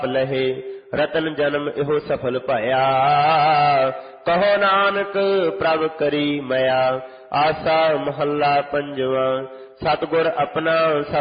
ਲਹੇ ਰਤਨ ਜਨਮ ਇਹੋ ਸਫਲ ਭਇਆ। ਕਹੋ ਨਾਨਕ ਪ੍ਰਭ ਕਰੀ ਮਇਆ। ਆਸਾ ਮਹੱਲਾ ਪੰਜਵਾ। ਸਤਿਗੁਰ ਆਪਣਾ